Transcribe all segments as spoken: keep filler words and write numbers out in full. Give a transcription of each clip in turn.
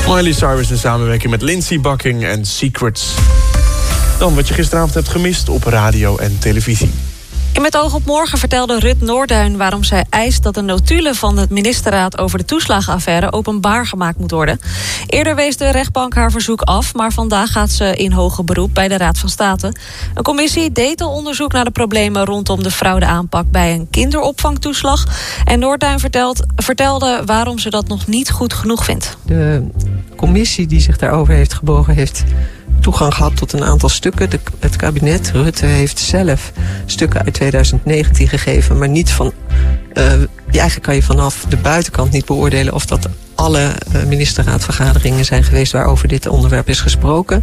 Miley Cyrus in samenwerking met Lindsey Bucking en Secrets. Dan wat je gisteravond hebt gemist op radio en televisie. In Met oog op morgen vertelde Rut Noorduyn waarom zij eist dat de notulen van de ministerraad over de toeslagenaffaire openbaar gemaakt moet worden. Eerder wees de rechtbank haar verzoek af, maar vandaag gaat ze in hoger beroep bij de Raad van State. Een commissie deed al onderzoek naar de problemen rondom de fraudeaanpak bij een kinderopvangtoeslag. En Noorduyn vertelt, vertelde waarom ze dat nog niet goed genoeg vindt. De commissie die zich daarover heeft gebogen heeft toegang gehad tot een aantal stukken. De, het kabinet, Rutte, heeft zelf stukken uit tweeduizend negentien gegeven, maar niet van. Uh, eigenlijk kan je vanaf de buitenkant niet beoordelen of dat alle uh, ministerraadvergaderingen zijn geweest waarover dit onderwerp is gesproken.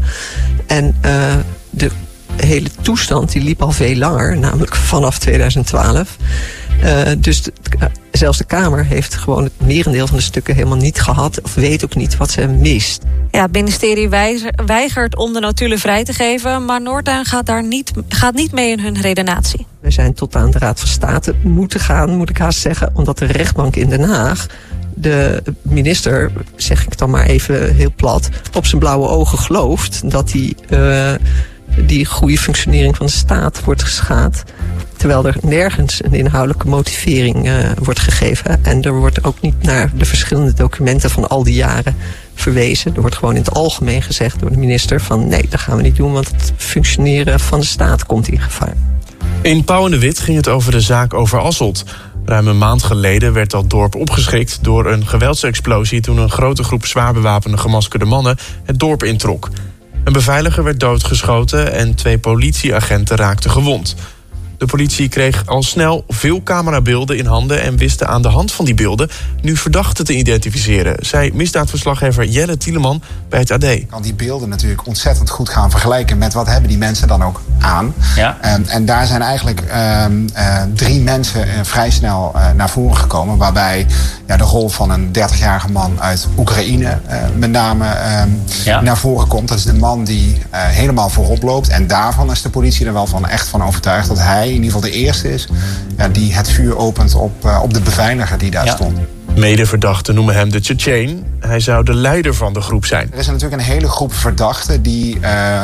En uh, de hele toestand die liep al veel langer, namelijk vanaf tweeduizend twaalf. Uh, dus de, zelfs de Kamer heeft gewoon het merendeel van de stukken helemaal niet gehad, of weet ook niet wat ze mist. Ja, het ministerie weigert om de notulen vrij te geven, maar Noorduyn gaat daar niet, gaat niet mee in hun redenatie. We zijn tot aan de Raad van State moeten gaan, moet ik haast zeggen, omdat de rechtbank in Den Haag de minister, zeg ik dan maar even heel plat, op zijn blauwe ogen gelooft dat die, uh, die goede functionering van de staat wordt geschaad. Terwijl er nergens een inhoudelijke motivering uh, wordt gegeven. En er wordt ook niet naar de verschillende documenten van al die jaren verwezen. Er wordt gewoon in het algemeen gezegd door de minister van nee, dat gaan we niet doen, want het functioneren van de staat komt in gevaar. In Pauw en de Wit ging het over de zaak over Asselt. Ruim een maand geleden werd dat dorp opgeschrikt door een geweldsexplosie toen een grote groep zwaar bewapende gemaskerde mannen het dorp introk. Een beveiliger werd doodgeschoten en twee politieagenten raakten gewond. De politie kreeg al snel veel camerabeelden in handen en wist aan de hand van die beelden nu verdachten te identificeren, zei misdaadverslaggever Jelle Tieleman bij het A D. Je kan die beelden natuurlijk ontzettend goed gaan vergelijken met wat hebben die mensen dan ook aan. Ja. Um, en daar zijn eigenlijk um, uh, drie mensen uh, vrij snel uh, naar voren gekomen, waarbij ja, de rol van een dertigjarige man uit Oekraïne uh, met name um, ja. naar voren komt. Dat is de man die uh, helemaal voorop loopt. En daarvan is de politie er wel van echt van overtuigd dat hij in ieder geval de eerste is ja, die het vuur opent op, uh, op de beveiliger die daar ja. stond. Medeverdachten noemen hem de Tsjetsjeen. Hij zou de leider van de groep zijn. Er is natuurlijk een hele groep verdachten die uh,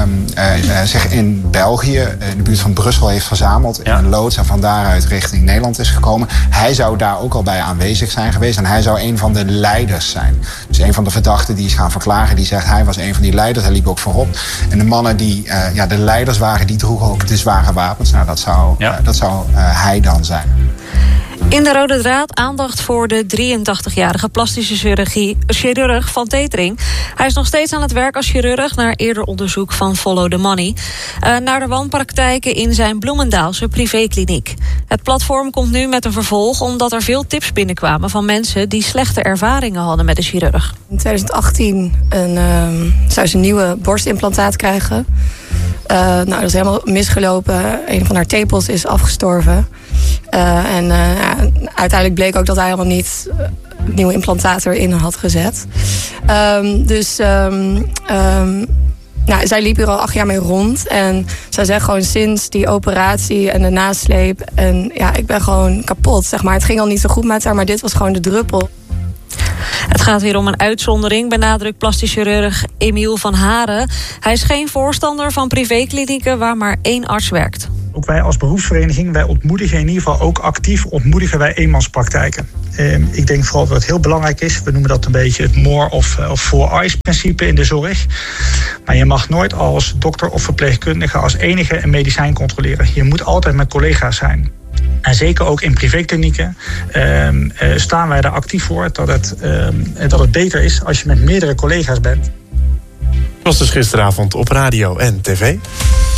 uh, zich in België, in de buurt van Brussel, heeft verzameld. Ja. In een loods en van daaruit richting Nederland is gekomen. Hij zou daar ook al bij aanwezig zijn geweest. En hij zou een van de leiders zijn. Dus een van de verdachten die is gaan verklagen, die zegt hij was een van die leiders. Hij liep ook voorop. En de mannen die uh, ja, de leiders waren, die droegen ook de zware wapens. Nou, dat zou, ja. uh, dat zou uh, hij dan zijn. In de Rode Draad aandacht voor de drieëntachtigjarige plastische chirurgie, chirurg van Tetering. Hij is nog steeds aan het werk als chirurg naar eerder onderzoek van Follow the Money. Uh, naar de wanpraktijken in zijn Bloemendaalse privékliniek. Het platform komt nu met een vervolg omdat er veel tips binnenkwamen van mensen die slechte ervaringen hadden met de chirurg. In twintig achttien een, uh, zou ze een nieuwe borstimplantaat krijgen. Uh, nou, dat is helemaal misgelopen. Een van haar tepels is afgestorven. Uh, en uh, ja, uiteindelijk bleek ook dat hij helemaal niet uh, nieuwe implantaten erin had gezet. Um, dus um, um, nou, zij liep hier al acht jaar mee rond. En zij zegt gewoon sinds die operatie en de nasleep. En ja, ik ben gewoon kapot, zeg maar. Het ging al niet zo goed met haar, maar dit was gewoon de druppel. Het gaat hier om een uitzondering, benadrukt plastisch chirurg Emiel van Haren. Hij is geen voorstander van privéklinieken waar maar één arts werkt. Ook wij als beroepsvereniging, wij ontmoedigen in ieder geval ook actief ontmoedigen wij eenmanspraktijken. Eh, ik denk vooral dat het heel belangrijk is, we noemen dat een beetje het more of, of four eyes principe in de zorg. Maar je mag nooit als dokter of verpleegkundige als enige een medicijn controleren. Je moet altijd met collega's zijn. En zeker ook in privéklinieken uh, uh, staan wij daar actief voor dat het, uh, dat het beter is als je met meerdere collega's bent. Het was dus gisteravond op radio en tv.